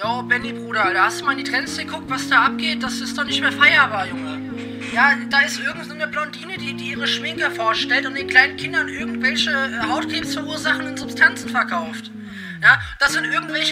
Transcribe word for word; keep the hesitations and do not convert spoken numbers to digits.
Oh, Benny, Bruder, da hast du mal in die Trends geguckt, was da abgeht? Das ist doch nicht mehr feierbar, Junge. Ja, da ist irgendeine Blondine, die, die ihre Schminke vorstellt und den kleinen Kindern irgendwelche äh, Hautkrebs verursachenden Substanzen verkauft. Ja, das sind irgendwelche